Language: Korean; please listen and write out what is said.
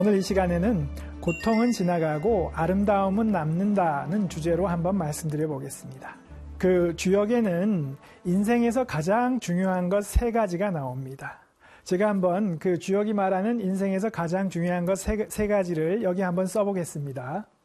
오늘 이 시간에는 고통은 지나가고 아름다움은 남는다는 주제로 한번 말씀드려 보겠습니다. 그 주역에는 인생에서 가장 중요한 것 세 가지가 나옵니다. 제가 한번 그 주역이 말하는 인생에서 가장 중요한 것 세 가지를 여기 한번 써보겠습니다.